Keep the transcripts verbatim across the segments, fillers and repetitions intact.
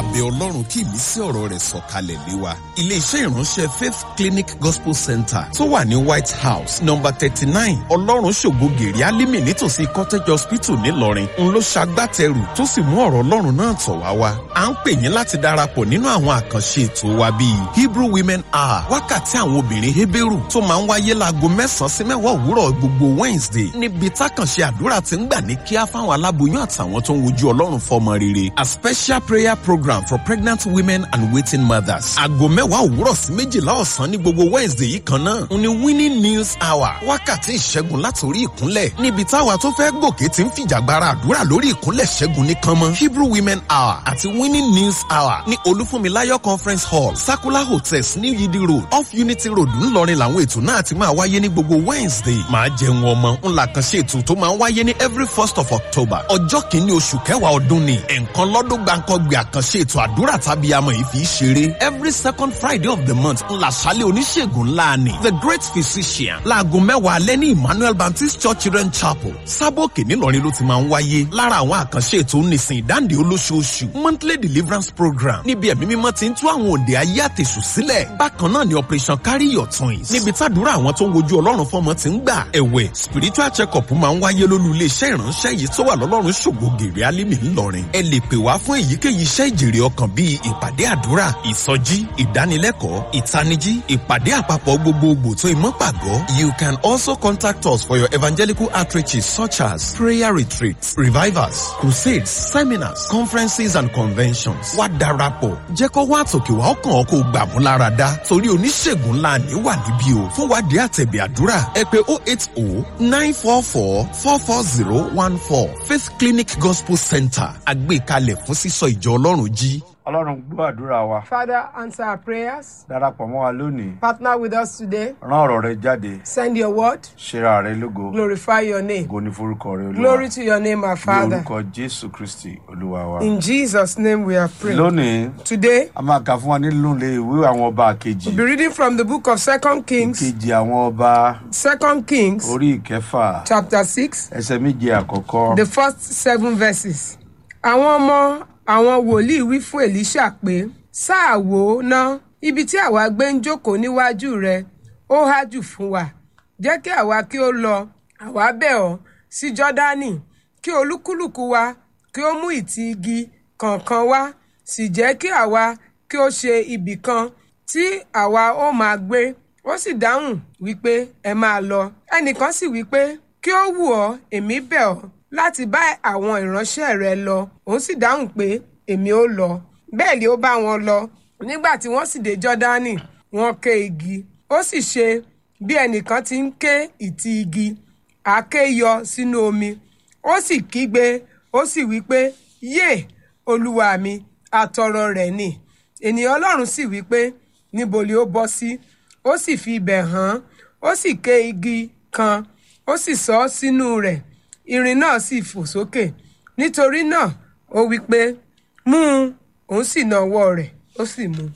bẹ̀ Ọlọ́run kí ìmísí ọ̀rọ̀ rẹ̀ sọ̀kalẹ̀ lé wa. Ilé-iṣẹ́ ìránṣẹ́ Faith Clinic Gospel Center tó wà ní White House number thirty-nine Ọlọ́run ṣògo gèrè Alimi nítòsí Cottage Hospital nílọrin ń ló ṣagbátẹrù tó sì mú ọ̀rọ̀ Ọlọ́run náà tọ̀ wá wá. À ń pè yín láti darapọ̀ nínú àwọn àkànṣe ètò wa bíi Hebrew Women Hour, wákàtí àwọn obìnrin Hébérù tó máa ń wáyé láago mẹ́sàn-án sí mẹ́wàá òwúrọ̀ gbogbo Wednesday, níbi tákànṣe àdúrà ti ń gbà ní kíá fáwọn aláboyún àtàwọn tó ń wojú Ọlọ́run fọmọ rere. A special prayer program for pregnant women and waiting mothers. Aago mẹ́wàá òwúrọ̀ sí méjìlá ọ̀sán ní gbogbo Wednesday yìí kan náà ń ní Winning News Hour, wákàtí ìṣẹ́gun látòrí ìkúnlẹ̀, níbi táwa tó fẹ́ gòkè ti ń fìjàgbara àdúrà lórí ìkúnlẹ̀ ṣẹ́gun nìkan mọ́. Hebrew Women Hour àti Winning News Hour ní Olúfúnmiláyọ̀ Conference Hall, Circular Hotels ní Yidi Road off Unity Road ńlọrin làwọn ètò náà ti máa wáyé ní gbogbo Wednesday. Máa jẹun ọmọ ńlá kan ṣe ètò tó máa ń wáyé ní every first of October, ọjọ́ kìíní oṣù kẹwàá ọdún ni. ẹ̀ǹkan lọ́dún gbàǹkangbè àkànṣe ètò àdúrà tàbí amọ̀ yìí fi ṣeré. Every second Friday of the month ńlá ṣálẹ̀ oníṣègùn ńlá ni The Great Physician láago mẹ́wàá alẹ́ ní Emmanuel Baptist Church Children Chapel, Sábòkè nílọrin ló ti máa ń wáyé. Lára àwọn àkànṣe ètò nísìn ìdáǹdè olóṣooṣù Monthly Deliverance Program, níbi ẹ̀mí mímọ́ ti ń tú àwọn òǹdè ayé àtèṣù sílẹ̀. Bákan náà ni Operation Carry Your Twins, níbi tàdúrà àwọn tó ń wojú Ọlọ́run fọ́mọ ti ń gbà. Ẹ̀wẹ̀ spiritual check-up máa ń wáyé lólú iléeṣẹ́ ìránṣẹ́ yìí tó wà lọ́lọ́run ṣògo gèrè Alimi ńlọrin. Ẹ lè pè wá fún èyíkéyìí iṣẹ́ ìjèrè ọkàn bíi ìpàdé àdúrà, ìsọjí, ìdánilẹ́kọ̀ọ́, ìtanijí, ìpàdé àpapọ̀ gbogbogbò tó ìmọ̀pàgọ́. You can also contact us for your evangelical outreaches such as prayer retreats, revivals, crusades, seminars, conferences and conventions. Wá darapọ̀, jẹ́ kó wá àtòkè wá ọkàn ọkọ̀ gbàmú lára dá torí oníṣègùn ńlá ní wà níbí o. Fún wádìí àtẹ̀bẹ̀ àdúrà ẹ pè oh eight oh nine four four four four zero one four. Faith Clinic Gospel Center, àgbékalẹ̀ fún sísọ ìjọ Ọlọ́run jí. Ọlọ́run gbọ́ àdúrà wa. Father, answer our prayers. Darapọ̀ mọ́ wa lónìí. Partner with us today. Rán ọ̀rọ̀ rẹ jáde. Send your word. Ṣera rẹ lógo. Glorify your name. Ògo ni forúkọ rẹ Olúwa. Glory to your name, our Father. Ní orúkọ Jésù Kristi Olúwa wa. In Jesus' name we are praying. Lónìí, Today, a máa kà fún wa nínú ilé ìwé àwọn ọba kejì. we'll be reading from the book of Second Kings. Kejì àwọn ọba. Second Kings, Orí ìkẹfà. chapter six, Ẹsẹ̀ méje àkọ́kọ́. the first seven verses. Àwọn ọmọ àwọn wòlíì wí fún Èlíṣà pé, sáà wò ó ná, ibi tí àwa gbé ń jókòó níwájú rẹ, ó há jù fún wa. Jẹ́ kí àwa kí ó lọ, àwa bẹ̀ ọ́ sí Jọ́dánì, kí olúkúlùkù wa kí ó mú ìtì igi kọ̀ọ̀kan wá, sì jẹ́ kí àwa kí ó ṣe ibì kan tí àwa ó máa gbé. Ó sì dáhùn wípé ẹ máa lọ. Ẹnìkan sì wípé kí ó wù ọ́, èmi bẹ̀ ọ́ láti bá àwọn ìránṣẹ́ rẹ lọ. Òun sì dáhùn pé èmi ó lọ. Bẹ́ẹ̀ ni ó bá wọn lọ. Nígbà tí wọ́n sì dé Jọ́dánì, wọ́n ké igi. Ó sì ṣe bí ẹnìkan ti ń ké ìtì igi, àáké yọ sínú omi. Ó sì kígbe, ó sì wí pé, yé olúwa mi, àtọrọ rẹ̀ ni. Ènìyàn Ọlọ́run sì wí pé, níbo ni ó bọ́ sí? Ó sì fi ibẹ̀ hàn, ó sì ké igi kan, ó sì sọ ọ́ sínú rẹ̀. Irin náà sì fò sókè. Nítorí náà, ó wí pé, mú un. Òun sì na ọwọ́ rẹ̀, ó sì mú.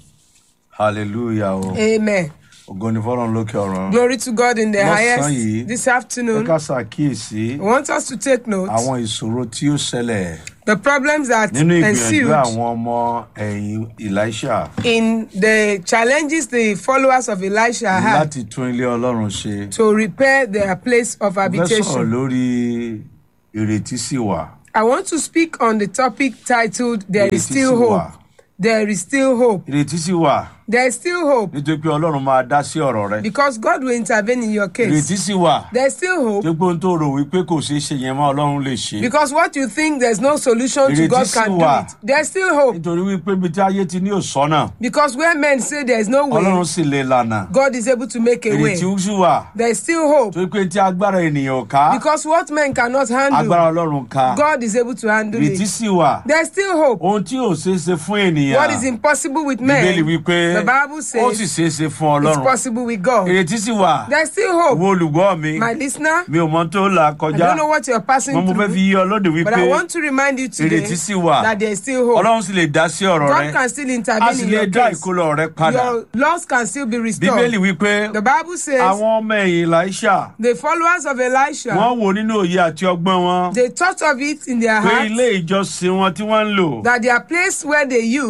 Hallelujah o. Amen. Ògo ni fọ́lọ́run lókè ọ̀run. Glory to God in the Lọ́sàn-án highest. yìí, This ẹ afternoon, ká ṣàkíyèsí I want us to take note àwọn ìṣòro tí ó ṣẹlẹ̀ the problems that nínú ìgbìyànjú ensued àwọn ọmọ ẹ̀yìn Elisha in the challenges the followers of Elisha had láti tún ilé Ọlọ́run ṣe. to repair their place of Mo fẹ́ sọ̀rọ̀ habitation. lórí ìrètí sí wà. I want to speak on the topic titled There is Ìrètí Still sì wà. Hope. There is still hope. Ìrètí sí wà There is still hope nítorí pé Ọlọ́run máa dá sí ọ̀rọ̀ rẹ. because God will intervene in your case. Ìrètí sí wà There is still hope tó pé ohun tó rò wípé kò ṣeé ṣe yẹn mọ́ Ọlọ́run lè ṣe. because what you think there's no solution to, Ìrètí God sì can do wà. it. There is still hope Nítorí wípé ibi tí ayé ti ní òsọ́nà, because where men say there is no way, Ọlọ́run sì lè lànà. God is able to make a way. Ìrètí sì wà There is still hope torí pé tí agbára ènìyàn ò ká, because what men cannot agbára handle, Ọlọ́run ká. God is able to handle Ìrètí it. sì wà. There is still hope. Ohun tí ò ṣeé ṣe fún ènìyàn. What is impossible with Bíbélì men, wípé the Bible ó sì says ṣeé ṣe fún it's Ọlọ́run. possible with God. Ìrètí sì wà. There is still hope. Wo olùgbọ́ mi, My listener, mi ò mọ tó là I kọjá. don't know what you're passing Mo mo fẹ́ through, fi yí ọ lóde but I wípé want to remind you today ìrètí sì wà. that there is still hope. Ọlọ́run sì lè dá sí ọ̀rọ̀ God rẹ. can still A intervene sì in lè your dá case. ìkólọ rẹ padà. Your loss can still be Bíbélì restored. wípé The Bible says àwọn ọmọ ẹ̀yìn Elisha the followers of Elisha, wọ́n wò nínú òye àti ọgbọ́n wọn they thought of it in their pé hearts ilé ìjọsìn wọn tí wọ́n ń lò that their place where they pé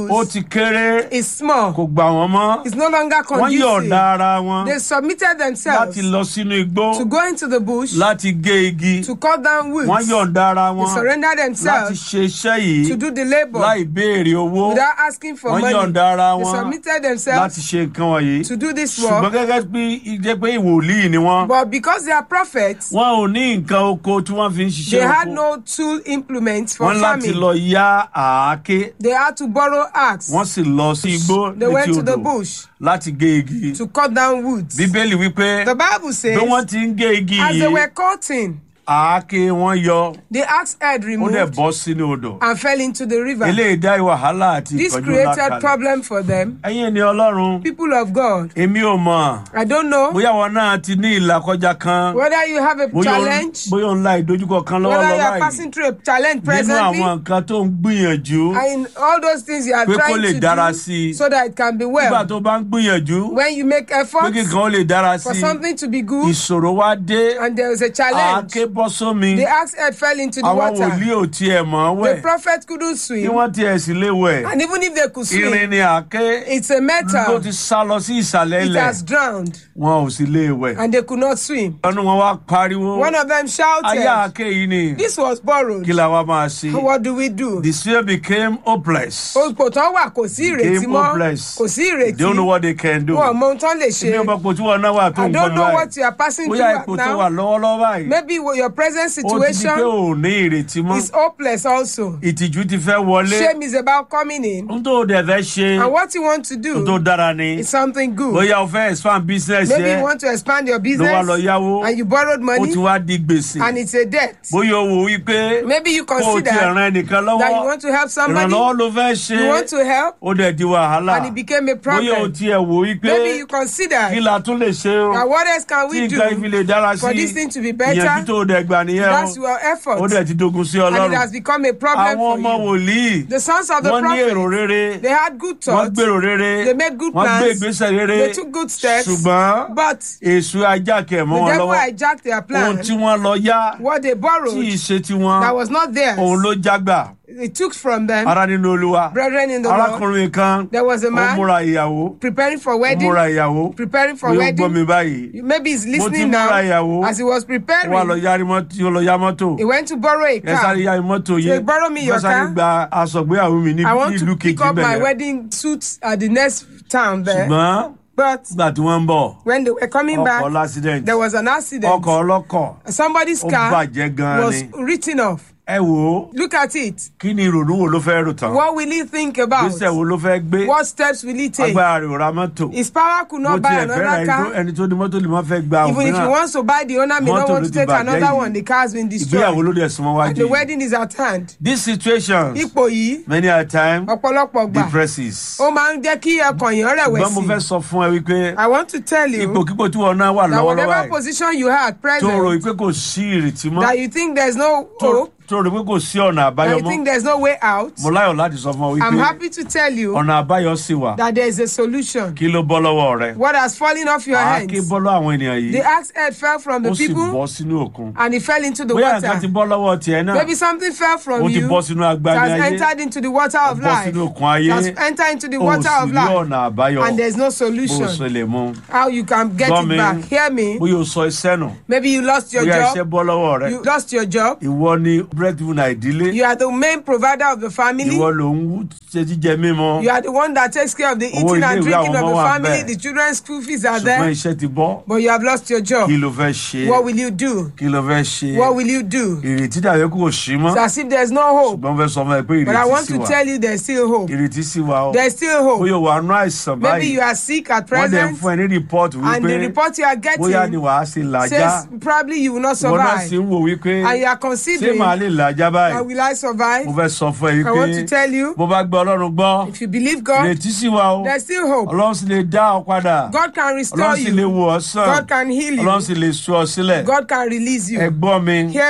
ó ti kéré is small. kò gbà wọ́n mọ́ It's no longer wọ́n yọ̀ọ̀da conducive. ara wọn They submitted themselves láti lọ sínú igbó to go into the bush, láti gé igi to cut down woods. wọ́n yọ̀ọ̀da ara They wọn surrendered láti themselves ṣe iṣẹ́ yìí to do the labor láì béèrè owó without asking for wọ́n money. yọ̀ǹda ara They wọn submitted láti themselves ṣe nǹkan wọ̀nyí to do this ṣùgbọ́n work. gẹ́gẹ́ bí jẹ́ pé ìwòlíì ni wọ́n But because they are prophets, wọn ò ní nǹkan oko tí wọ́n fi ń they ṣiṣẹ́ had oko no tool implements for wọ́n láti farming. lọ yá àáké They had to borrow axe. wọ́n sì lọ sí igbó They went létí to the odò bush láti gé igi to cut down woods. bíbélì wípé The Bible bí says, wọ́n ti ń gé igi as they yìí were cutting, àáké wọn yọ the axe head ó dẹ̀ removed bọ́ sínú odò and fell into the river. eléyìí dá wàhálà àti This ìpọ́njú ńlá created kalẹ̀ problem for them. ẹ̀yin ni ọlọ́run People of God, èmi ò mọ̀ I don't know bóyá wọn náà ti ní ìlàkọjá kan whether you have a bóyá challenge, bóyá òun la ìdojúkọ kan whether you lọ́wọ́lọ́wọ́ are báyìí passing through a challenge nínú presently, àwọn nǹkan tó ń gbìyànjú and in all those things you are pé kó trying lè to dára do sí i so that it can be nígbà well. tó bá ń gbìyànjú When you make pé efforts kíkan ó lè dára for sí i something to be good ìṣòro wá dé and there is a challenge, àáké bọ́ sómi the axe head fell into the àwọn water. wòlíì ò tiẹ̀ mọ̀ ọ́ The wẹ̀ prophet couldn't kí swim, wọ́n tiẹ̀ sì lè wẹ̀ and even if they could irin swim, ni àáké it's a ló metal. ti sá lọ sí ìsàlẹ̀ It ilẹ̀ has drowned, wọn ò sì lè wẹ̀ and they could not swim. ọ̀nù wọn wá pariwo One of them ayé shouted, àáké yìí ni "This was borrowed. kí la wá máa ṣe What do we do?" the sphere became hopeless Ipò tán wà kò sí ìrètí became mọ́, hopeless kò sí they don't know ìrètí. what they can do Wọn ò mọ ohun tán lè èmi ò ṣe. mọ̀ pé tí wọn náà wà tó I ń don't gbọ́n know báyìí what you are passing through bóyá right ipò tó wà now. lọ́wọ́lọ́wọ́ báyìí Maybe your present ó ti di pé situation ò ní ìrètí mọ́ is hopeless also. ìtìjú ti fẹ́ wọlé Shame is about coming in, ohun tó dẹ̀ fẹ́ ṣe and what you want to ohun tó do dára ni is something good. bóyá o fẹ́ expand business Maybe yẹ you want to expand your ló wá business lọ yáwó and you borrowed ó money ti wá di gbèsè and it's a debt. bóyá o wò wípé Maybe you kó o ti consider ràn ẹnìkan lọ́wọ́ that you want to help somebody, ìrànlọ́wọ́ ló fẹ́ ṣe you want to help, ó dẹ̀ di wàhálà and it became a bóyá o problem. tiẹ̀ wò wípé Maybe you kí consider la tún lè ṣe o that what else can tí we nǹkan ifi do lè dára sí for this thing to be ìyẹn better? tó o dẹ̀ gbà nìyẹn That's o your ó effort, dẹ̀ ti dogun sí and it ọlọ́run has become a problem àwọn for ọmọ you. wòlíì The sons of the wọ́n ní èrò prophet, rere they had good wọ́n thoughts, gbèrò rere they made good wọ́n gbé plans, ìgbésẹ̀ rere they took good steps, ṣùgbọ́n but èṣù ajákẹ́ mọ́ the wọn devil lọ́wọ́ hijacked their ohun plan. tí wọ́n lọ yá What they tí borrowed ìṣe tiwọn that was not theirs, òun ló jágbà it took from them. ara nínú olúwa Brethren in the Lord, arákùnrin kan there was a ó man múra ìyàwó preparing for ó wedding, múra ìyàwó preparing for bóyá ó gbọ́ mi wedding. báyìí Maybe he's mo ti listening múra now. ìyàwó As he was ó wà lọ preparing, yára mọ́tò ó lọ yá mọ́tò he went to borrow a ẹ sáré car. yá mọ́tò Say, yìí borrow me ẹ your sáré car. gba aṣọ̀gbéyàwó mi ní I want ìlú to pick kejì up my bẹ̀rẹ̀ wedding suit at the next town there. ṣùgbọ́n But nígbà tí wọ́n ń bọ̀ when they were coming ọkọ̀ back, l'accident there was an accident. ọkọ̀ ọlọ́kọ̀ Somebody's ó car bàjẹ́ gan-an was ni written off. ẹ wò ó Look at it. kí ni ìrònú wo ló fẹ́ rò tán What will he think about? gbèsè wo ló fẹ́ gbé What steps will he take? agbára rẹ̀ ò ra mọ́tò His power could bó not buy tiẹ̀ fẹ́ràn another ẹni tó- car. ẹni tó ní mọ́tò lè má fẹ́ gba Even if he òmíràn wants to buy the owner, may not Mọ́tò want ló to ti take bàjẹ́ another yìí. one. The car has been ìgbéyàwó destroyed. ló dẹ̀ súnmọ́ wájú And the yìí. wedding is at hand. These situations Ipò yìí, many a time ọ̀pọ̀lọpọ̀ gbà, depresses ó máa ń jẹ́ kí ọkàn èèyàn ṣùgbọ́n mo fẹ́ rẹ̀wẹ̀sì. sọ fún ẹ wípé I want to tell you ipòkípò tí wọn náà wà that lọ́wọ́lọ́wọ́ whatever yìí position you have at tó rò present, pé kò sí ìrètí mọ́ that you think there's no tó hope, tó rò pé kò sí ọ̀nà àbáyọ that you mọ́ think there's no way out, mo láyọ̀ láti sọ fún ọ I'm wípé happy to tell you ọ̀nà àbáyọ sì wà that there is a solution. kí ló bọ́ lọ́wọ́ rẹ What has fallen off your àáké hands? bọ́ lọ́wọ́ àwọn ènìyàn yìí The axe head fell from ó the sì people bọ́ sínú òkun and it fell into the bóyá nǹkan ti water. bọ́ lọ́wọ́ tiẹ̀ náà Maybe something fell from ó ti you bọ́ sínú that agbami has ayé entered into the water of bọ́ life, sínú òkun ayé has entered into the ó water sì of rí life, ọ̀nà àbáyọ and there's no bó o ṣe solution. lè mú How you can get Gbọ́ it mi. back? Hear me. bóyá o sọ iṣẹ́ nù Maybe you lost your bóyá iṣẹ́ job. bọ́ lọ́wọ́ rẹ You lost your job. ìwọ ni breadwinner ìdílé You are the main provider of the family. ìwọ ló ń wú ṣe jíjẹ mímọ́ You are the one that takes care of the Owó eating and ilé ìwé drinking àwọn of ọmọ the wà family. bẹ́ẹ̀. The children's school fees are ṣùgbọ́n there, iṣẹ́ ti bọ́ but you have lost your job. kí ló fẹ́ ṣe What will you do? kí ló fẹ́ ṣe What will you do? ìrètí dàbí kò sí mọ́ It's as if there's no hope. ṣùgbọ́n fẹ́ sọ fún ẹ pé But I ìrètí want sì to wà tell you there's still hope. ìrètí sì wà ó There's still hope. bóyá wà nú àìsàn Maybe báyìí you are sick at wọ́n dẹ̀ ń present, fún ẹ ní rìpọ́ọ̀tù and the wípé report you are bóyá ni getting wàá ṣe làjá says probably you will not ìwọ náà sì survive. ń wò wípé And you are ṣé considering, màá lè làjá how báyìí will I survive? mo fẹ́ sọ fún ẹ I want to wípé tell you, bó bá gbọ́ ọlọ́run gbọ́ if you believe God, ìrètí sì wà ó there's still hope. ọlọ́run sì lè dá ọ padà God can restore ọlọ́run sì lè you. wò ọ́ sàn God can heal ọlọ́run you. sì lè tú ọ sílẹ̀ God can release ẹ you. gbọ́ mi Hear me.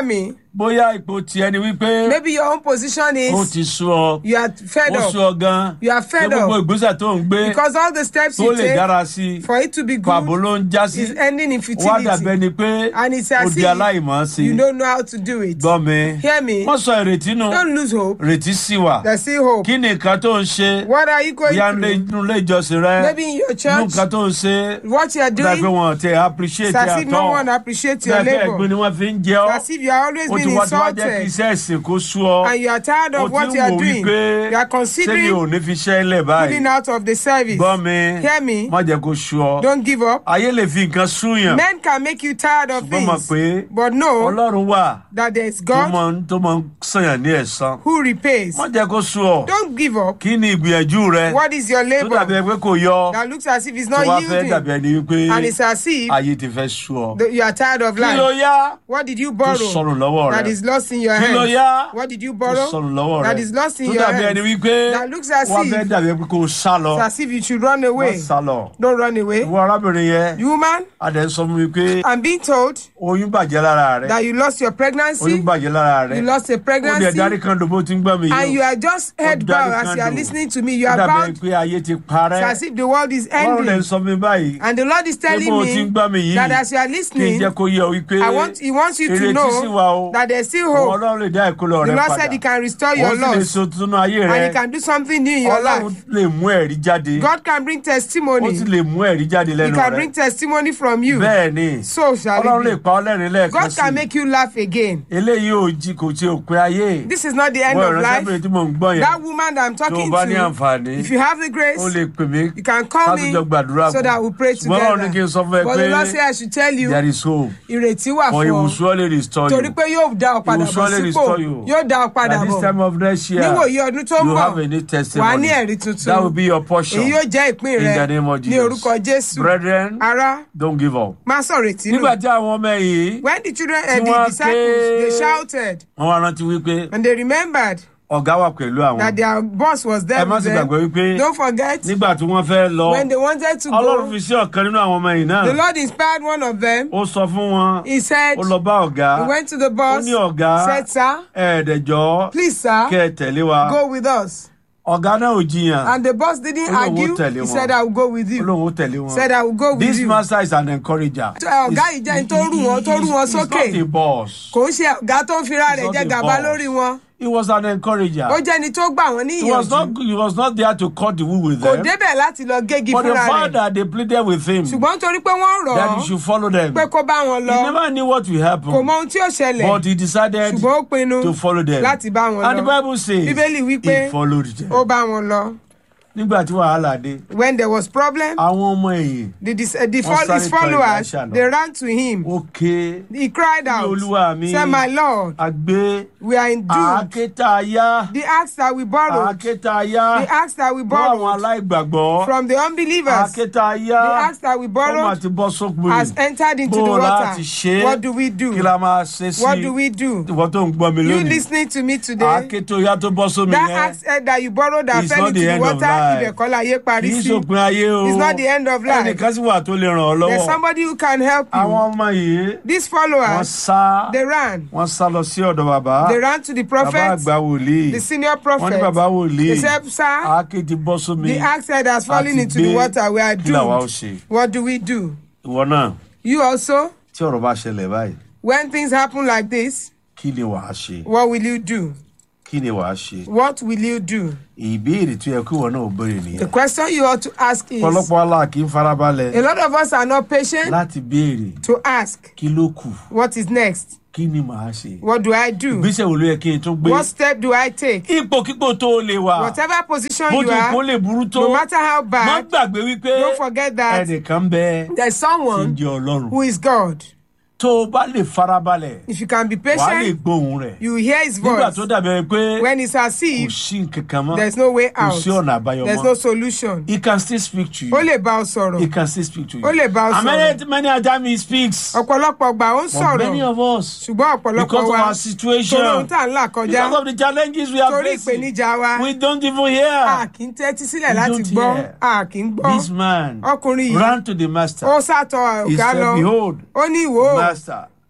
bóyá ipò tiẹ̀ ni wípé Maybe your own position ó is ti sú ọ. you are fed Ó up. sú ọ gan. You are fed Pé gbogbo up. ìgbésẹ̀ tó ń gbé Because all the steps tó you lè dára take sí i. for it to be Pàbó good ló ń já sí. is ending in Wá dàbẹ́ futility. ni pé And it's ó as di aláìmọ̀ sí if you i. don't know how to do it. Gbọ́ mi. Hear me. Wọ́n sọ ìrètí nù. Don't lose hope. Ìrètí sí wa. There's still hope. Kí ni nǹkan tó ń ṣe? What are you going Bóyá through? nínú ilé ìjọsìn rẹ. Maybe in your Nínú church, nǹkan tó ń ṣe. what you are Dàbí doing, wọn ti appreciate it's as if no àtọ̀. one appreciates your Dàbí ẹ̀gbin labor. ni wọ́n fi ń jẹ ọ́. It's as if you are always Ó ti being wá ti wá jẹ́ kí insulted. iṣẹ́ ìsìn kó sú ọ. And you are tired Ó of what ti you ń are wò doing. wípé You are ṣé mi considering ò ní fi ṣẹ́ ilẹ̀ báyìí. pulling out of the service. Gbọ́ mi. Hear me. Má jẹ́ kó sú ọ. Don't give up. Ayé lè fi nǹkan súyàn. Men can make you tired of Ṣùgbọ́n mọ̀ things. pé But know Ọlọ́run wà that there is tó God máa ń- tó máa ń sànyàn ní ẹ̀san. who repays. Má jẹ́ kó sú ọ. Don't give up. Kí ni ìgbìyànjú rẹ? What is your Tó dàbí labor ẹgbẹ́ kò yọ. that looks as if it's Tó not wá fẹ́ dàbí yielding? ẹni wípé And it's as if ayé ti fẹ́ sú ọ. the- you are tired of Kí ló life. yá? What did you Tó borrow sọnù lọ́wọ́ that rẹ. is lost in your Kí ló hands? yá? What did you Tó borrow sọnù lọ́wọ́ rẹ. that is lost in Tó your dàbí ẹni hands? wípé That looks as wọ́n fẹ́ if dàbí ẹni pé kò sá lọ. it's as if you should run Wọ́n away. sá lọ. Don't run away. Ìwọ arábìnrin yẹn, You man, adẹ̀ sọ fún mi pé I'm being told oyún bàjẹ́ lára rẹ. that you lost your Oyún pregnancy. bàjẹ́ lára rẹ. You lost a Ó dẹ̀ pregnancy. dárí kan dòbó tí ń gbọ́ mi yìí. And you are just head bowed as you are listening to me. You are Ó dàbí bound ẹni pé ayé ti parẹ́. as if the world is Ọlọ́run lè ending. sọ mi báyìí. And the Lord is Pé telling bó o ti ń me gbọ́ mi yìí. that as you are Kí n listening, jẹ́ kó yé ọ wípé I want, He wants you to ìrètí sì wà o. know that there's still Òun hope. Ọlọ́run lè dá ìkólọ The rẹ Lord padà. said He can restore your Ó sì lè loss so tuntun ayé and He rẹ. can do something new in your Ọlọ́run life. lè mú ẹ̀rí jáde. God can bring Ó testimony. sì lè mú ẹ̀rí jáde He lẹ́nu can rẹ. bring testimony from you. Bẹ́ẹ̀ ni. So shall Ọlọ́run lè it be. pa ọ́ lẹ́rìn lẹ́ẹ̀kan God sí can i. make you laugh again. Eléyìí ò jí kò tí ò pé ayé. This is not the end Wọ́n of ìránṣẹ́bìnrin life. tí mò ń gbọ́ yẹn. That woman that I'm Tó o talking bá ní to, àǹfààní, if you have the ó grace, lè pè mí. you can call Ká me tún jọ gbàdúrà so pọ̀. that we pray Ṣùgbọ́n Ọlọ́run ní kí n sọ fún ẹ together. But the Lord pé said I should tell you, there is hope. ìrètí wà For he will fún ọ. surely restore you. Torí pé yóò dá ọ padà He will bọ̀ surely sípò. restore you. Yóò dá ọ padà At this bọ̀. time of next year, Níwòye ọdún tó ń you have a bọ̀, new wà á testimony. ní ẹ̀rí tuntun. That will be your portion. Èyí yóò jẹ́ ìpín In rẹ the name of ní Jesus. orúkọ Jésù. Brethren, Ará, don't give up. má sọ retí nù. Nígbà tí àwọn ọmọ yìí, When the children Tí and the wọ́n disciples, ké- they shouted wọ́n wá rántí wípé and they remembered ọ̀gá wà pẹ̀lú àwọn. that their boss was there Ẹ má with sì gbàgbé them. wípé Don't forget, nígbà tí wọ́n fẹ́ lọ, when they wanted to Ọlọ́run go, fi sí ọ̀kan nínú àwọn ọmọ yìí náà. the Lord inspired one of them. Ó sọ fún wọn, He said, ó lọ bá ọ̀gá, he went to the ó boss, ní ọ̀gá, said, sir, ẹ̀ẹ́dẹ̀jọ́ please, kẹ́ sir, ẹ tẹ̀lé wa. go with us. Ọ̀gá náà ò jiyàn. And the boss didn't Ó lóun ó argue. tẹ̀lé He wọn. said, I will go with Ó you. lóun ó tẹ̀lé wọn. Said, I will go with This you. master is an encourager. Ọ̀gá yìí jẹ́ ẹni tó rù wọ́n, tó rù wọ́n He's not sókè. a boss. Kò ń ṣe ọ̀gá tó ń fira He's rẹ̀ not jẹ a gàba boss. lórí wọn. He was an encourager. Ó jẹ́ ẹni tó gbà wọ́n ní He was not, ìyànjú. he was not there to cut the wool with Kò them. débẹ̀ láti lọ gégi But the fúnra fact rẹ̀. that they pleaded with him Ṣùgbọ́n torí pé wọ́n rọ̀ that ọ́ he should follow them, pé kó bá wọn he lọ, never knew what will kò happen. mọ ohun tí ó ṣẹlẹ̀. But he decided Ṣùgbọ́n ó pinnu to follow them. láti bá wọn And the lọ. Bible says Bíbélì wípé he followed ó them. bá wọn lọ. Nígbà tí wàhálà dé, When there was problem, àwọn ọmọ ẹ̀yìn, the, dis- uh, the Wọ́n fol- his sáré tọ̀ followers, Èlíṣà lọ. they ran to him. ó ké, He cried "Ní out, Olúwa mi, said, my Lord, àgbé, we are in doom. àákétà ayá, The axe that we borrowed, àákétà ayá, the axe that we lọ́wọ́ àwọn borrowed aláìgbàgbọ́, from the unbelievers, the àákétà ayá, axe that we ó mà borrowed ti bọ́ sópin. has entered into Bó the o láti water. ṣe é? What do we Kí do? la máa ṣe sí? What do we do? Ìwọ tó ń gbọ́ mi You lónìí. listening to me today? Àákétò ìyá tó bọ́ sómi That yẹn. axe head that you borrowed that It's fell not into the the end of water, life. ibẹ̀ kọ́ láyé parí Kì í sí. ṣòpin ayé o. It's not the end of life. Ẹnìkan sì wà tó lè ràn ọ́ There's lọ́wọ́. somebody who can help you. Àwọn ọmọ yìí, These wọ́n followers, sá, they ran. wọ́n sá lọ sí ọ̀dọ̀ bàbá. They ran to the Bàbá prophet, àgbà wòlíì. the senior Wọ́n ní prophet. bàbá wòlíì. They said, sir, Àáké ti bọ́ sómi. the axe head has fallen Àti into the gbé. water. We are Kí làwa ó doomed. ṣe? What do we do? Ìwọ náà, You also, tí ọ̀rọ̀ bá ṣẹlẹ̀ báyìí, when things happen like this, kí ni wàá ṣe? what will you do? Kí ni wàá ṣe? What will you do? Ìbéèrè tó yẹ kí ìwọ náà ò béèrè The nìyẹn. question you ought to ask is, Ọ̀pọ̀lọpọ̀ alá kì í farabalẹ̀ a lot of us are not patient láti béèrè to ask, kí ló kù, what is next? kí ni màá ṣe. What do I do? Ìgbésẹ̀ wo ló yẹ kí n tún gbé? What step do I take? Ipòkípò tó o lè wà, Whatever position bó you ti kó are, lè burú tó, no matter how má bad, gbàgbé wípé don't forget that ẹnìkan bẹ there's tí ń someone jẹ́ Ọlọ́run. who is God. Tó o bá lè farabalẹ̀, If you can be wàá lè patient, gbóhùn rẹ̀. you will hear his Nígbà voice. tó dàbẹ̀ pé When it's as kò if sí nǹkan kan mọ́, there's no way kò out, sí ọ̀nà àbáyọ there's mọ́. no solution. He can still speak to you. Ó lè bá ọ He sọ̀rọ̀. can still speak to you. Ó lè bá ọ And sọ̀rọ̀. many, many a time he speaks. Ọ̀pọ̀lọpọ̀ gbà ó ń But many sọ̀rọ̀. of us, Ṣùgbọ́n ọ̀pọ̀lọpọ̀ because of wa our situation, torí ohun tá à ń là kọjá, because of the challenges we are torí facing, ìpèníjà wa, we don't even a hear. kì í tẹ́tí sílẹ̀ We láti don't gbọ́, hear. a kì í gbọ́. This man Ọkùnrin yìí, ran to the master. ó sàtọ̀ He ọ̀gá said, lọ. behold, Ó ní ìwò, master,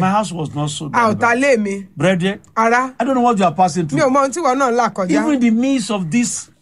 My house was not sold. a ò ta lé mi. Brethren, Ará, I don't know what you are passing mi through. ò mọ ohun tí wọn náà ń là kọjá. Even in the midst of this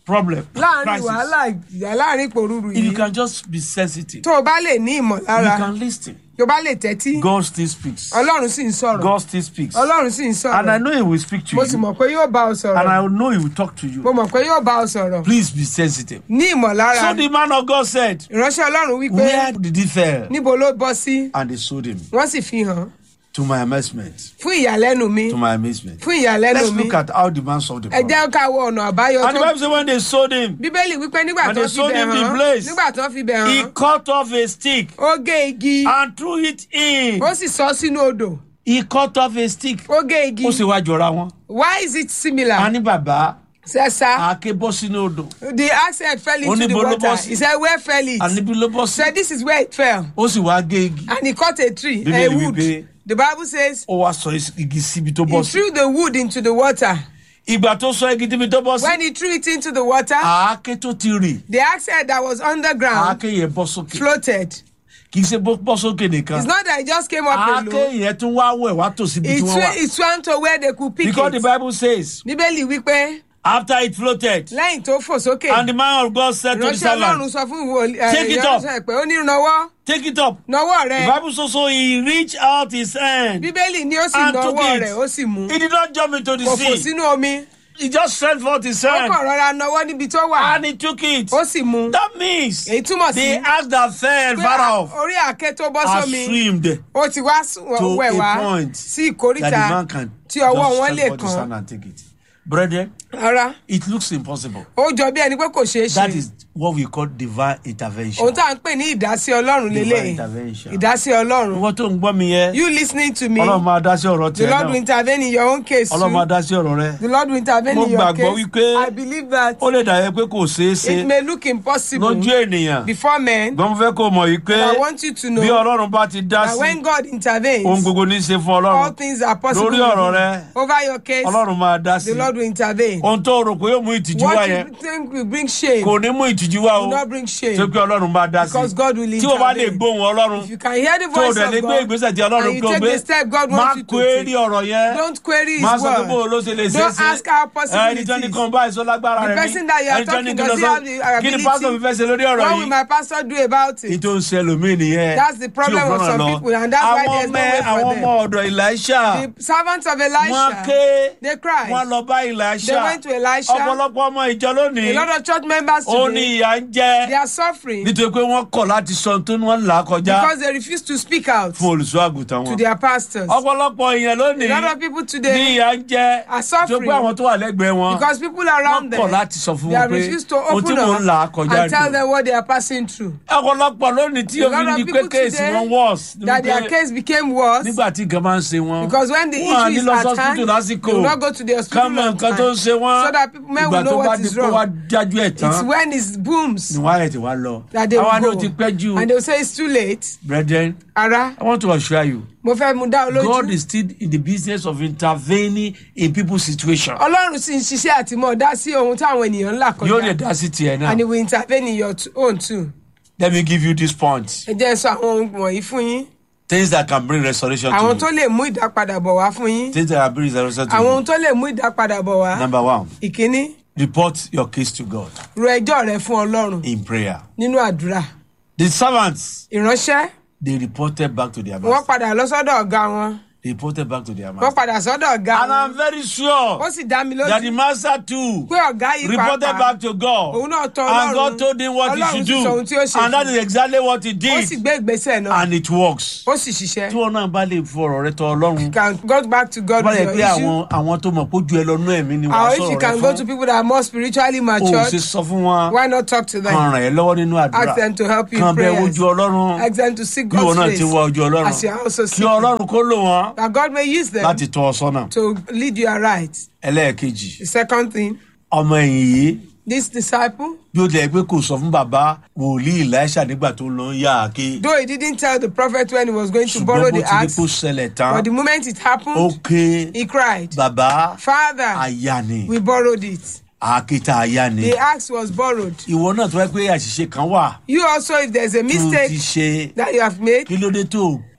problem, láàrin crisis, wàhálà ìjà láàrin ìpòrúurú if you yìí can just be sensitive, tó o bá lè ní you ìmọ̀lára can listen. tó o bá lè tẹ́tí God still speaks. ọlọ́run sì ń sọ̀rọ̀ God still speaks. ọlọ́run sì ń And I sọ̀rọ̀ know He will speak to mo sì you. mọ̀ pé yóò bá ọ And I sọ̀rọ̀ know He will talk to mo you. mọ̀ pé yóò bá ọ sọ̀rọ̀ Please be sensitive. ní ìmọ̀lára So the man of God said, ìránṣẹ́ ọlọ́run wípé where did he fail? níbo ló bọ́ sí And they sold him. wọ́n sì fi hàn To my amazement. fún ìyàlẹ́nu mi To my amazement. fún ìyàlẹ́nu Let's mi look at how the man solved the ẹ problem. jẹ́ ká wo ọ̀nà àbáyọ And the tó Bible says when they sold him, bíbélì wípé nígbà And tó they fi sold bẹ̀ him the hàn place. nígbà tó fi bẹ̀ he hàn cut off a stick ó gé igi and threw it in. ó sì sọ sínú odò He cut off a stick. ó gé igi Ó sì wá jọra wọn. why is it similar A ní bàbá sẹ́sà àáké bọ́ sínú odò. the axe head fell into the Oníbo ló water bọ́ sí? he said where fell it A níbi ló bọ́ sí. said this is where it fell Ó sì wá gé igi. and he cut a tree a Bíbélì wood wípé the bible says ó wá sọ igi síbi tó he bọ́ sí. threw the wood into the water Ìgbà tó sọ igi síbi tó bọ́ sí. when he threw it into the water Àáké tó ti rì. the axe head that was underground Àáké yẹn bọ́ sókè. floated Kì í ṣe bó bọ́ sókè nìkan. it's not that it just came up Àáké alone yẹn tún wá wẹ̀ wá tò síbi it tí wọ́n wà. swam it swam to where they could pick Because the it Bible says bíbélì wípé after it floated lẹ́yìn tó fò sókè and the man of God said to the ìránṣẹ́ ọlọ́run servant, sọ fún ìwọ Take it up. ìránṣẹ́ pé ó ní nawọ́ take it up. nawọ́ The rẹ Bible says so he reached out his hand. bíbélì ni ó sì And took nawọ́ it. rẹ̀ ó sì mú He did not jump into the kò fò sea. sínú omi He just stretched forth his ó hand kàn rọra nawọ́ níbi tó wà and he took it. ó sì mú That means èyí túmọ̀ sí the axe that fell pé far off orí àké tó bọ́ has sómi swimmed ó ti wá sùn- to wẹ̀ wá a point sí that ìkóríta the man can tí ọwọ́ just wọn lè stretch forth his kàn hand and take it. Brethren, rárá it looks impossible. ó jọ bí ẹni pé kò ṣeé That ṣe is what we call divine intervention. ohun tá à ń pè ní ìdásí ọlọ́run Divine lélẹ̀ intervention. ìdásí ọlọ́run Ìwọ tó ń gbọ́ mi yẹn, you listening to me Ọlọ́run máa dá sí ọ̀rọ̀ the tiẹ̀ lord will náà. intervene in your own case Ọlọ́run máa too dá sí ọ̀rọ̀ rẹ. the lord will intervene Mo in your gbàgbọ́ case wípé I believe that Ó lè dàbí pé kò ṣeé ṣe it may look impossible lójú ènìyàn. before men Gbọ́n mo fẹ́ kó mọ̀ yìí pé but I want you to know bí Ọlọ́run bá ti dá that sí, when God intervenes ohun gbogbo ní í ṣe fún all Ọlọ́run. things are possible Lórí ọ̀rọ̀ rẹ, over your case Ọlọ́run máa dá sí. the lord will intervene Ohun tó rò pé yóò mú ìtìjú wá what yẹn you think will bring shame kò ní mú ìtìjú wá o. will not bring shame Ṣé pé Ọlọ́run bá dá sí? because God will Tí o bá lè intervene gbóhùn Ọlọ́run, if you can hear the tí o voice dẹ̀ of lè gbé God ìgbésẹ̀ tí and Ọlọ́run you kò take gbé, the step God má wants you to query take ọ̀rọ̀ yẹn. don't query his Má sọ pé bó o word ló ṣe lè ṣe é don't ṣe. ask how Ẹni possibilities tó ní kan báyìí sọ lágbára the rẹ̀ person that you are Ẹni tó ní talking kí lọ does he sọ, have the kí ni pásítọ̀ mi fẹ́ ṣe lórí ọ̀rọ̀ what will yìí? my pastor do about it Ìtò ń ṣe ẹlòmíì nìyẹn. That's the problem tí ò of gbọ́dọ̀ some lọ. people, and that's why Àwọn there's no ọmọ- way for Àwọn them. ọmọ ọ̀dọ̀ Elisha, the servants of wọ́n Elisha ké, they cried wọ́n lọ bá Elisha. They went to Elisha. Ọ̀pọ̀lọpọ̀ ọmọ ìjọ lónìí, a lot of church members ó ní today ìyà ń jẹ they are suffering nítorí pé wọ́n kọ̀ láti sọ ohun tó ní wọ́n ń là kọjá because they refuse to speak out fún olùṣọ́ àgùntàn to wọn. their pastors Ọ̀pọ̀lọpọ̀ èèyàn lónìí a lot of people ní today ìyà ń jẹ are tó suffering pé àwọn tó wà lẹ́gbẹ̀ẹ́ wọn because people around wọ́n kọ̀ them láti sọ fún they wọn have pé refused to ohun tí open mò ń là up kọjá and tell jù. them what they are passing through Ọ̀pọ̀lọpọ̀ lónìí tí A omi lot of ní pé people kéèsì today wọn worse that their níbi pé case became worse nígbà tí nǹkan máa ń ṣe wọn because when the wọn à ní issue is lọ at hand sọ́sítù they lásìkò will not go to the ká hospital mọ on nǹkan tó ń time ṣe wọn so that people men ìgbà will know tó bá what di is pé wá wrong dájú ẹ̀ tán it's when it booms ni wọ́n á yẹ̀ tí wá lọ. that they Àwa ni ó will ti go pẹ́ jù. and they will say it's too late Brethren, ara I want to assure you, mo fẹ́ mu dá ọ God lójú is still in the business of intervening in people's situation. ọlọ́run sì ń ṣiṣẹ́ àtìmọ́ dá sí ohun táwọn ènìyàn ńlá Yóò lè kọjá dá sí tiẹ̀ náà. and he will intervene in your t- own too. Let me give you this point. ẹ jẹ́ sọ àwọn ohun wọ̀nyí fún yín Things that can bring restoration àwọn to tó you. lè mú ìdápadàbọ̀ wá fún yín Things that can bring restoration to àwọn ohun you. tó lè mú ìdápadàbọ̀ wá Number one, ìkíní report your case to God ro ẹjọ́ rẹ fún ọlọ́run in prayer. nínú àdúrà The servants, ìránṣẹ́ they reported back to their wọ́n master. padà lọ sọ́dọ̀ ọ̀gá wọn They reported back to their wọ́n master. padà sọ́dọ̀ ọ̀gá And wọn I'm very sure ó sì dá mi that the lójú master too pé ọ̀gá yìí reported pàápàá back to God. òun náà tọ̀ And ọlọ́run God told him what he ọlọ́run should sì sọ ohun tí ó do. ṣe And that fún is exactly what he ó sì did. gbé ìgbésẹ̀ náà And it works. ó sì ṣiṣẹ́ Tí wọn náà bá lè fọ ọ̀rọ̀ rẹ tọ Ọlọ́run. can go back to God Bá with yẹ your pé issue àwọn àwọn tó mọ̀ kó ju ẹ lọ nú ẹ̀mí ni or wàá if you sọ̀rọ̀ rẹ can go to fún. people that are more spiritually O ò matured ṣe sọ fún wọn. why not talk to them Kàn ràn ẹ́ lọ́wọ́ nínú àdúrà. ask them to help you in Kàn bẹ prayers ojú Ọlọ́run. ask them to seek Bí wọn God's náà face ti wá ojú Ọlọ́run. as you are also Kí seeking Ọlọ́run kó lò wọ́n that God may use them láti tọ́ ọ sọ́nà. to lead you aright. Ẹlẹ́ẹ̀kejì, The second thing, ọmọ ẹ̀yìn yìí this disciple, bí ó tilẹ̀ pé kò sọ fún bàbá wòlíì Elisha nígbà tó lọ ń yá àáké. though he didn't tell the prophet when he was going to Ṣùgbọ́n borrow bó the ti di axe, kó ṣẹlẹ̀ tán, but the moment it ó happened, ké he cried, bàbá Father, àyà ni we borrowed it. àáké tá àyà ni. The axe was borrowed. Ìwọ náà tó wáyé pé àṣìṣe kan wà You also, if there's a tó ti mistake ṣe that you have made, kí ló dé tó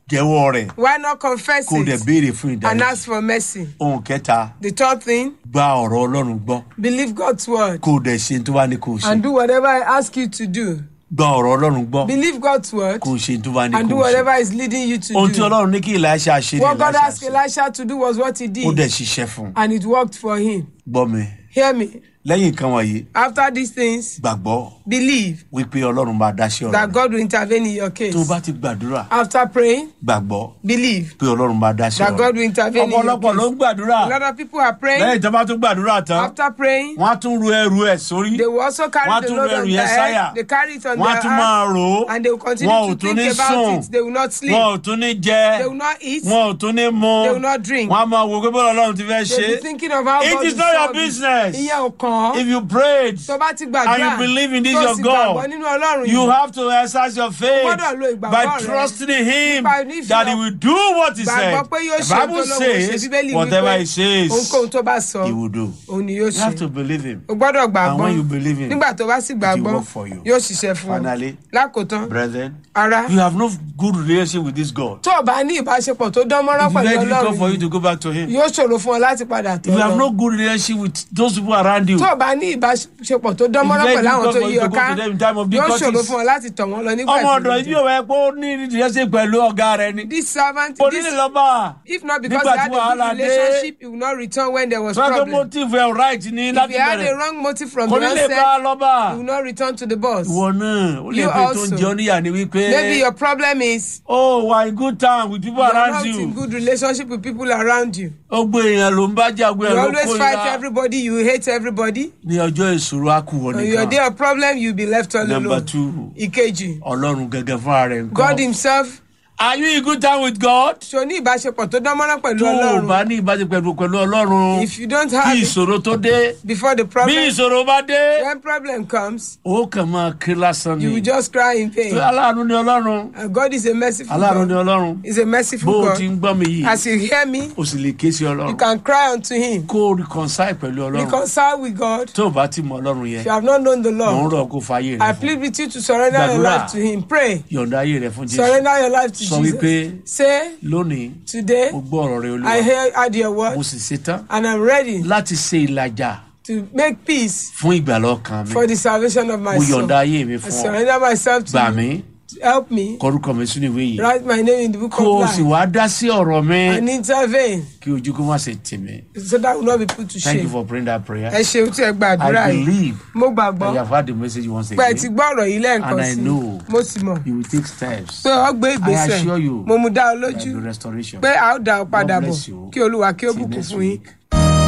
jẹ́wọ́ rẹ̀. Why not confess Kó o dẹ̀ it béèrè fún and ìdáríjì. ask for mercy? Ohun kẹta, The third thing, gba ọ̀rọ̀ Ọlọ́run gbọ́. believe God's word Kó o dẹ̀ ṣe tó bá ní kó o ṣe. and do whatever I ask you to do. Gba ọ̀rọ̀ Ọlọ́run gbọ́. Believe God's word Kó o ṣe tó bá ní and do kó o ṣe. whatever is leading you to Ohun tí do. Ọlọ́run ní kí Elisha ṣe ni What God Elisha asked ṣe. Elisha to do was what he Ó did, dẹ̀ ṣiṣẹ́ fún un. and it worked for him. Gbọ́ mi. Hear me. Lẹ́yìn nǹkan wọ̀nyí, After these things, gbàgbọ́ believe wípé Ọlọ́run máa dá sí ọ̀rọ̀ that rẹ̀. God will intervene in your case. Tó o bá ti gbàdúrà, After praying, gbàgbọ́ believe pé Ọlọ́run máa dá sí that ọ̀rọ̀ God rẹ̀. will intervene in your Ọ̀pọ̀lọpọ̀ ló ń case. gbàdúrà. A lot of people are praying. Lẹ́yìn tó bá tún gbàdúrà tán, After praying, wọ́n á tún ru ẹrù ẹ̀ sórí. they will also Wọ́n á carry the tún ru load ẹrù on yẹn their sáyà. head. They carry it on Wọ́n á their tún máa heart, rò ó. and they will continue Wọn ò to tún think ní about sùn. it. They will not sleep. Wọn ò tún ní jẹ. They will not eat. Wọn ò tún ní mu. They will not drink. Wọ́n á máa wo pé bọ́lá Ọlọ́run ti fẹ́ They will be ṣe. thinking of how It God is will not your solve it. business. Ìyẹn ò kàn án. If you prayed Tó bá ti and gbàdúrà, you believe in this tó your sì gbàgbọ́ God, nínú Ọlọ́run you yìí, have to exercise your faith gbọ́dọ̀ lo ìgbàgbọ́ by rẹ. trusting in Him Nípa nífẹ̀ẹ́ that He will do what He said. gbàgbọ́ pé yóò The ṣe Bible tó lọ́wọ́ ṣe. says Bíbélì whatever He wípé says, ohunkóhun tó bá sọ, He will do. òun ni yóò You ṣe. have to believe Him. O gbọ́dọ̀ And gbàgbọ́. when you believe Him, Nígbà tó bá sì will gbàgbọ́, work for you. yóò ṣiṣẹ́ fún ọ. Finally, Lákòótán, brethren, ará, you have no good relationship with this God. tó o bá ní ìbáṣepọ̀ tó dán mọ́rán It's pẹ̀lú very difficult for Ọlọ́run you yìí, to go back to Him. yóò ṣòro fún ọ láti padà If tọ̀ you have lọ. no good relationship with those people around you, Tó o bá ní ìbáṣepọ̀ tó dán It's mọ́rán very pẹ̀lú àwọn difficult tó for yí you to ọ go ká, to them in time of yóò ṣòro difficulties. fún ọ láti tọ̀ wọ́n lọ nígbà ọmọ ọ̀dọ̀ tí ibi òwe pé ó ní relationship pẹ̀lú ọ̀gá rẹ̀ ni. this servant, Kò ní this, lè lọ bá a. if not because Nígbà he had tí wàhálà a good dé. relationship, he would not return when there was Sọ pé problem. motive ẹ̀ right ni If láti he had a bẹ̀rẹ̀. wrong motive from Kò the ní lè bá a onset, lọ bá he a. will not return to the boss. Ìwọ náà ó lè You pé tó also. ń jẹ oníyà ni wípé. Maybe your problem is Oh, we are in good time with people you are around not in you. good relationship with people around you. Ó gbé èèyàn ló ń bá jà gbé You ẹ̀ ló always fight kórìíra. everybody, you hate everybody. Ní ọjọ́ ìṣòro á kù wọ On your day nìkan. of problem, you'll be left all Number alone. two, Ìkejì, Ọlọ́run gẹ́gẹ́ fúnra rẹ̀ God nǹkan. himself, Are you in good time with God? ṣo ní ìbáṣepọ̀ tó dán mọ́rán pẹ̀lú Tó o Ọlọ́run. bá ní ìbáṣepọ̀ pẹ̀lú pẹ̀lú Ọlọ́run. If you don't Kí have it ìṣòro tó dé. before the Bí problem, ìṣòro bá dé. when problem comes, Ó kàn máa ké lásán ni. you will just cry in pain. Aláàánú ni Ọlọ́run. And God is a merciful Aláàánú ni God. Ọlọ́run. He's a merciful Bó o ti God. ń gbọ́ mi yìí, As you hear me, o sì lè ké sí you Ọlọ́run. can cry unto him. Kó o reconcile pẹ̀lú Ọlọ́run. Reconcile with God. Tó o bá ti mọ Ọlọ́run If yẹn, you have not known the mò ń Lord, rọ̀ kó fàyè I rẹ̀ fún. plead with you to surrender your Gbàdúrà. life to him. Pray. Yọ̀ǹda ayé rẹ̀ fún Jésù. Surrender your life to Sọ wípé Jesus. Say, lónìí today, mo gbọ́ ọ̀rọ̀ rẹ Olúwa. I hear heard your Mo word sì ṣetán and I'm ready láti ṣe ìlàjà to make peace fún ìgbàlá ọkàn mi. for the salvation of my Mo soul. yọ̀ǹda ayé mi I fún ọ. surrender myself to Gbà you. mí, Help me. kọrúkọ mi sínú ìwé yìí. Write my name in the book Kó o of sì life wá dá sí ọ̀rọ̀ mi. and intervene Kí ojú kó má ṣe tì mí. so that will not be put to Thank you shame. for praying that prayer. Ẹ ṣeun tí ẹ gbàdúrà I yìí. believe Mo that gbàgbọ́ you have heard the message once pé ẹ ti again. gbọ́ ọ̀rọ̀ yìí lẹ́ẹ̀kan And I sí i. know Mo sì mọ̀ you will take steps. pé ọ gbé I ìgbésẹ̀. assure you Mo mú dá ọ there will lójú be restoration. pé a ó dá ọ padà God bọ̀ bless you. kí Olúwa kí ó See you bùkún next fún yín. week.